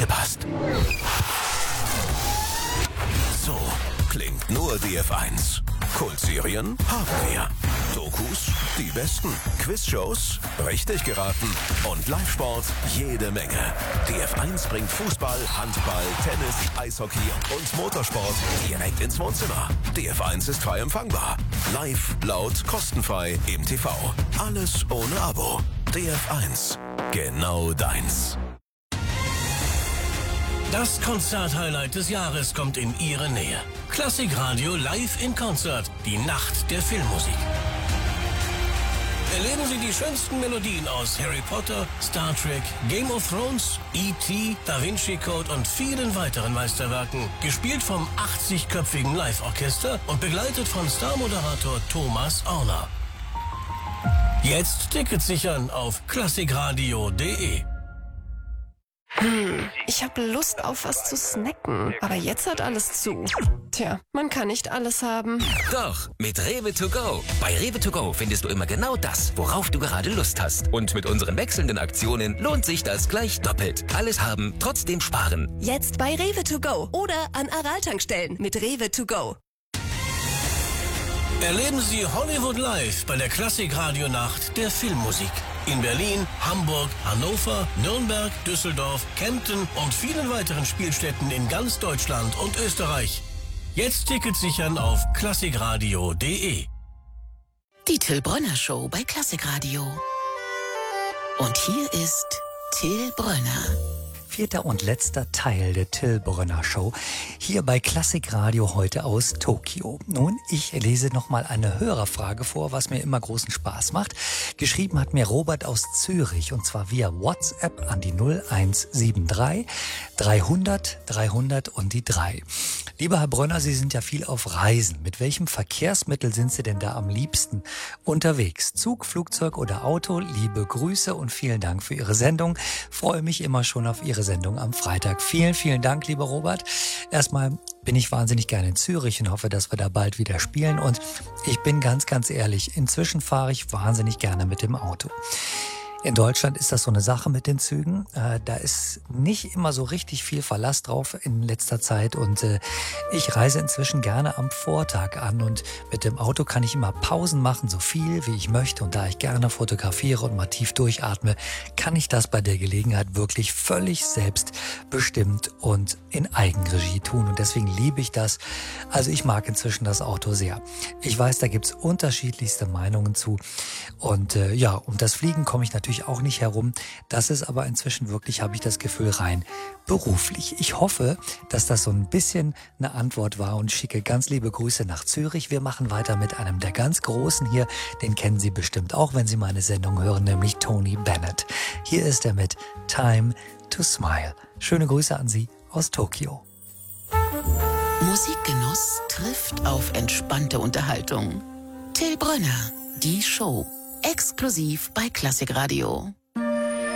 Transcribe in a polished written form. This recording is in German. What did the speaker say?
aufgepasst. So klingt nur DF1. Kultserien haben wir. Dokus, die besten. Quizshows, richtig geraten. Und Live-Sport, jede Menge. DF1 bringt Fußball, Handball, Tennis, Eishockey und Motorsport direkt ins Wohnzimmer. DF1 ist frei empfangbar. Live, laut, kostenfrei im TV. Alles ohne Abo. DF1. Genau deins. Das Konzert-Highlight des Jahres kommt in Ihre Nähe. Klassikradio live in Konzert. Die Nacht der Filmmusik. Erleben Sie die schönsten Melodien aus Harry Potter, Star Trek, Game of Thrones, E.T., Da Vinci Code und vielen weiteren Meisterwerken. Gespielt vom 80-köpfigen Live-Orchester und begleitet von Star-Moderator Thomas Orner. Jetzt Tickets sichern auf klassikradio.de. Ich habe Lust auf was zu snacken, aber jetzt hat alles zu. Tja, man kann nicht alles haben. Doch, mit Rewe to go. Bei Rewe to go findest du immer genau das, worauf du gerade Lust hast. Und mit unseren wechselnden Aktionen lohnt sich das gleich doppelt. Alles haben, trotzdem sparen. Jetzt bei Rewe to go oder an Aral-Tankstellen mit Rewe to go. Erleben Sie Hollywood Live bei der Klassikradio-Nacht der Filmmusik. In Berlin, Hamburg, Hannover, Nürnberg, Düsseldorf, Kempten und vielen weiteren Spielstätten in ganz Deutschland und Österreich. Jetzt Tickets sichern auf klassikradio.de. Die Till Brönner Show bei Klassikradio. Und hier ist Till Brönner. Vierter und letzter Teil der Till Brönner Show, hier bei Klassikradio heute aus Tokio. Nun, ich lese nochmal eine Hörerfrage vor, was mir immer großen Spaß macht. Geschrieben hat mir Robert aus Zürich und zwar via WhatsApp an die 0173 300 300 und die 3. Lieber Herr Brönner, Sie sind ja viel auf Reisen. Mit welchem Verkehrsmittel sind Sie denn da am liebsten unterwegs? Zug, Flugzeug oder Auto? Liebe Grüße und vielen Dank für Ihre Sendung. Freue mich immer schon auf Ihre Sendung am Freitag. Vielen, vielen Dank, lieber Robert. Erstmal bin ich wahnsinnig gerne in Zürich und hoffe, dass wir da bald wieder spielen. Und ich bin ganz, ganz ehrlich, inzwischen fahre ich wahnsinnig gerne mit dem Auto. In Deutschland ist das so eine Sache mit den Zügen. Da ist nicht immer so richtig viel Verlass drauf in letzter Zeit und ich reise inzwischen gerne am Vortag an und mit dem Auto kann ich immer Pausen machen, so viel wie ich möchte und da ich gerne fotografiere und mal tief durchatme, kann ich das bei der Gelegenheit wirklich völlig selbstbestimmt und in Eigenregie tun und deswegen liebe ich das. Also ich mag inzwischen das Auto sehr. Ich weiß, da gibt's unterschiedlichste Meinungen zu und ja, um das Fliegen komme ich natürlich auch nicht herum. Das ist aber inzwischen wirklich, habe ich das Gefühl, rein beruflich. Ich hoffe, dass das so ein bisschen eine Antwort war und schicke ganz liebe Grüße nach Zürich. Wir machen weiter mit einem der ganz Großen hier. Den kennen Sie bestimmt auch, wenn Sie meine Sendung hören, nämlich Tony Bennett. Hier ist er mit Time to Smile. Schöne Grüße an Sie aus Tokio. Musikgenuss trifft auf entspannte Unterhaltung. Till Brönner, die Show. Exklusiv bei Klassikradio.